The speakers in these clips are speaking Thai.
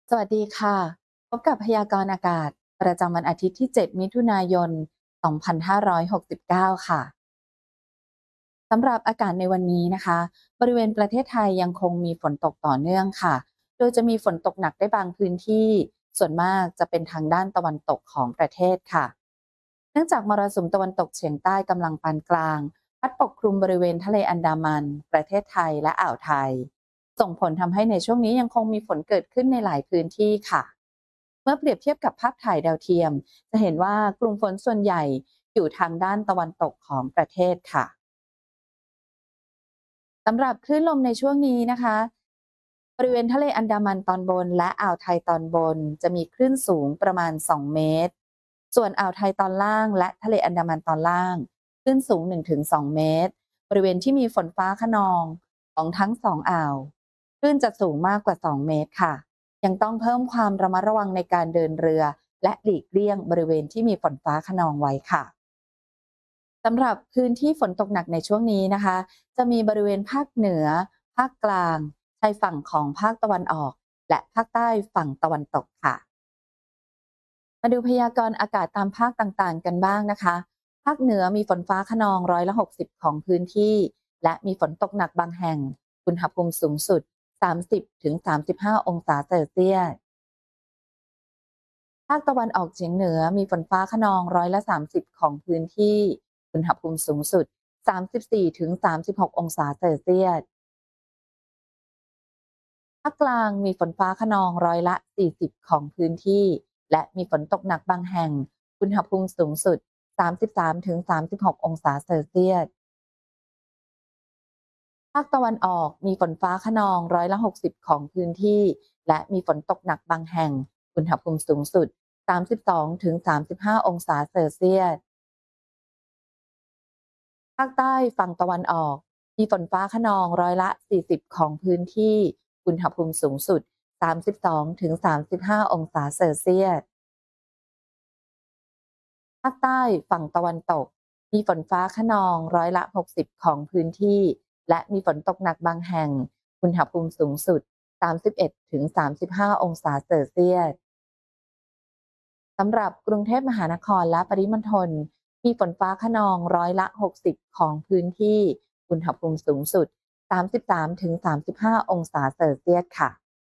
สวัสดีค่ะพบกับพยากรณ์อากาศประจำวันอาทิตย์ที่ 7 มิถุนายน 2569 ค่ะสำหรับอากาศในวันนี้นะคะบริเวณประเทศไทยยังคงมีฝนตกต่อเนื่องค่ะโดยจะมีฝนตกหนักได้บางพื้นที่ส่วนมากจะเป็นทางด้านตะวันตกของประเทศค่ะเนื่องจากมรสุมตะวันตกเฉียงใต้กำลังปานกลางพัดปกคลุมบริเวณทะเลอันดามันประเทศไทยและอ่าวไทยส่งผลทำให้ในช่วงนี้ยังคงมีฝนเกิดขึ้นในหลายพื้นที่ค่ะ เมื่อเปรียบเทียบกับภาพถ่ายดาวเทียมจะเห็นว่ากลุ่มฝนส่วนใหญ่อยู่ทางด้านตะวันตกของประเทศค่ะสำหรับคลื่นลมในช่วงนี้นะคะบริเวณทะเลอันดามันตอนบนและอ่าวไทยตอนบนจะมีคลื่นสูงประมาณ2เมตรส่วนอ่าวไทยตอนล่างและทะเลอันดามันตอนล่างคลื่นสูง1-2เมตรบริเวณที่มีฝนฟ้าคะนองของทั้งสองอ่าวคลื่นจะสูงมากกว่า2เมตรค่ะ ยังต้องเพิ่มความระมัดระวังในการเดินเรือและหลีกเลี่ยงบริเวณที่มีฝนฟ้าคะนองไว้ค่ะสำหรับพื้นที่ฝนตกหนักในช่วงนี้นะคะจะมีบริเวณภาคเหนือภาคกลางชายฝั่งของภาคตะวันออกและภาคใต้ฝั่งตะวันตกค่ะมาดูพยากรณ์อากาศตามภาคต่างๆกันบ้างนะคะภาคเหนือมีฝนฟ้าคะนอง60%ของพื้นที่และมีฝนตกหนักบางแห่งอุณหภูมิสูงสุด30-35องศาเซลเซียส ภาคตะวันออกเฉียงเหนือมีฝนฟ้าคะนอง30%ของพื้นที่อุณหภูมิสูงสุด34-36องศาเซลเซียสภาคกลางมีฝนฟ้าคะนอง40%ของพื้นที่และมีฝนตกหนักบางแห่งอุณหภูมิสูงสุด33-36องศาเซลเซียสภาคตะวันออกมีฝนฟ้าคะนอง60%ของพื้นที่และมีฝนตกหนักบางแห่งอุณหภูมิสูงสุด32-35องศาเซลเซียส ภาคใต้ฝั่งตะวันออกมีฝนฟ้าคะนอง40%ของพื้นที่อุณหภูมิสูงสุด32-35องศาเซลเซียสภาคใต้ฝั่งตะวันตกมีฝนฟ้าคะนอง60%ของพื้นที่และมีฝนตกหนักบางแห่งอุณหภูมิสูงสุด31-35องศาเซลเซียส สำหรับกรุงเทพมหานครและปริมณฑลมีฝนฟ้าคะนอง60%ของพื้นที่อุณหภูมิสูงสุด33-35องศาเซลเซียสค่ะ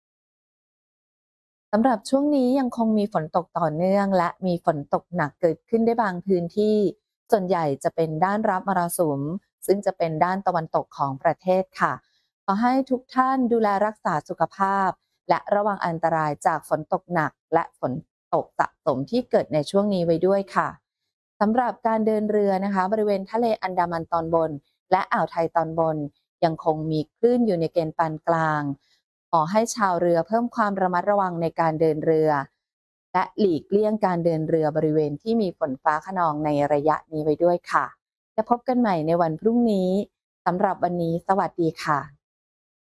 สำหรับช่วงนี้ยังคงมีฝนตกต่อเนื่องและมีฝนตกหนักเกิดขึ้นได้บางพื้นที่ส่วนใหญ่จะเป็นด้านรับมรสุมซึ่งจะเป็นด้านตะวันตกของประเทศค่ะขอให้ทุกท่านดูแลรักษาสุขภาพและระวังอันตรายจากฝนตกหนักและฝนตกสะสมที่เกิดในช่วงนี้ไว้ด้วยค่ะสำหรับการเดินเรือนะคะบริเวณทะเลอันดามันตอนบนและอ่าวไทยตอนบนยังคงมีคลื่นอยู่ในเกณฑ์ปานกลาง ขอให้ชาวเรือเพิ่มความระมัดระวังในการเดินเรือและหลีกเลี่ยงการเดินเรือบริเวณที่มีฝนฟ้าคะนองในระยะนี้ไว้ด้วยค่ะจะพบกันใหม่ในวันพรุ่งนี้สำหรับวันนี้สวัสดีค่ะ